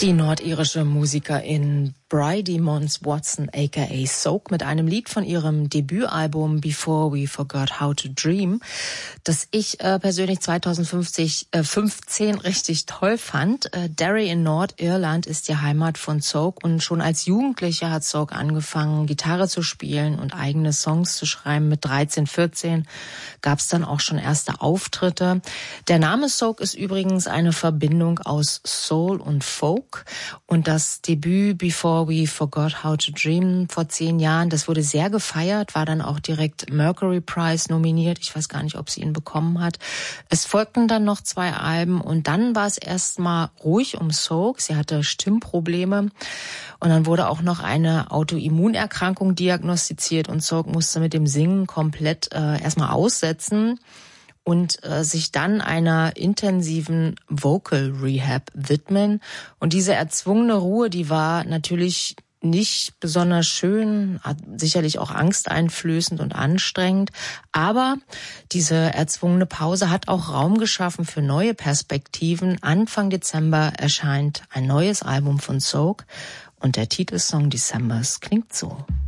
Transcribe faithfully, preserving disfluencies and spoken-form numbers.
Die nordirische Musikerin Bridie Mons Watson aka Soak mit einem Lied von ihrem Debütalbum Before We Forgot How to Dream, das ich äh, persönlich zweitausendfünfzehn richtig toll fand. Äh, Derry in Nordirland ist die Heimat von Soak und schon als Jugendliche hat Soak angefangen, Gitarre zu spielen und eigene Songs zu schreiben. Mit dreizehn, vierzehn gab es dann auch schon erste Auftritte. Der Name Soak ist übrigens eine Verbindung aus Soul und Folk und das Debüt Before We Forgot How to Dream vor zehn Jahren, das wurde sehr gefeiert, war dann auch direkt Mercury Prize nominiert. Ich weiß gar nicht, ob sie ihn bekommen hat. Es folgten dann noch zwei Alben und dann war es erstmal ruhig um Soak. Sie hatte Stimmprobleme und dann wurde auch noch eine Autoimmunerkrankung diagnostiziert und Soak musste mit dem Singen komplett äh, erstmal aussetzen und äh, sich dann einer intensiven Vocal Rehab widmen. Und diese erzwungene Ruhe, die war natürlich nicht besonders schön, sicherlich auch angsteinflößend und anstrengend. Aber diese erzwungene Pause hat auch Raum geschaffen für neue Perspektiven. Anfang Dezember erscheint ein neues Album von Soak und der Titelsong Decembers klingt so.